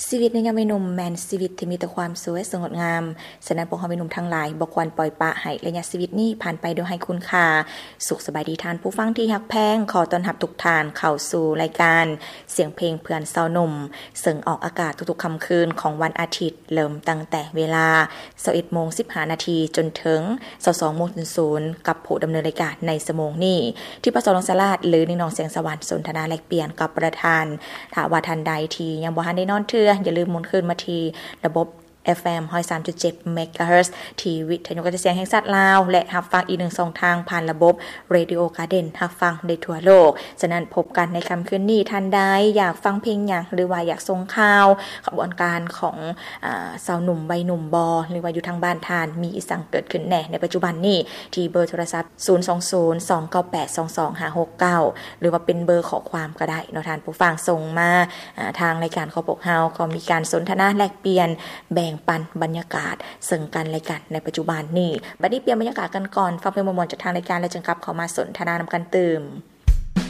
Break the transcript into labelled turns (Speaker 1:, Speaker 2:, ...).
Speaker 1: ชีวิตในยามวัยหนุ่มแม่นชีวิตที่มีแต่ความสวยสงดงามฉะนั้นพวกเฮาวัยหนุ่มทั้งหลายบ่ควรปล่อยปละให้ระยะชีวิตนี้ผ่านไปโดยให้คุณค่าสุขสบายดีท่านผู้ฟังที่ฮักแพงขอต้อนรับทุกท่านเข้าสู่รายการเสียงเพลงเพื่อนสาวหนุ่มซึ่งออกอากาศทุกๆค่ำคืนของวันอาทิตย์เริ่มตั้งแต่เวลา 21:15 นจนถึง 22:00 กับผู้ดำเนินรายการในชั่วโมงนี้ที่ปสรศาลาดหรือนิ่งนองเสียงสวรรค์สนทนาแลกเปลี่ยนกับประธานถ้าว่าท่านใดที่ยังบ่ทันได้นอนอย่าลืมหมุนคืนมาที่ระบบ FM 103.7 MHz ที่วิทยุกระจายเสียงแห่งชาติลาวและรับฟังอีก1ช่องทางผ่านระบบ Radio Garden รับฟังได้ทั่วโลกฉะนั้นพบกันในค่ำคืนนี้ท่านใดอยากฟังเพลงหยังหรือว่าอยากส่งข่าวขบวนการของสาวหนุ่มวัยหนุ่มบหรือว่าอยู่ทางบ้านท่านมีอีสังเกิดขึ้นแน่ในปัจจุบันนี้ที่เบอร์โทรศัพท์02029822569หรือว่าเป็นเบอร์ขอความก็ได้เนาะท่านผู้ฟังส่งมาทางรายการของพวกเฮาก็มีการสนทนาแลกเปลี่ยนแบ่งปันบรรยากาศซึ่งกันและกันในปัจจุบันนี้บัดนี้เปลี่ยนบรรยากาศกันก่อนฟังเพลงม่วนๆจากทางรายการแล้วจึงกลับเข้ามาสนทนานำกันตื่ม